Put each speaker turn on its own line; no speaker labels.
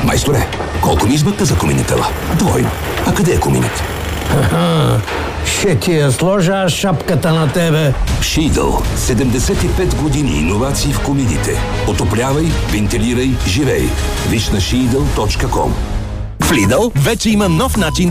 Майсторе, колко ми измъкна за коминитела? Двойно. А къде е коминът?
Ще ти я сложа аз шапката на тебе.
Шидъл. 75 години иновации в комините. Отоплявай, вентилирай, живей. Виж на Шидъл.com.
В Lidl вече има нов начин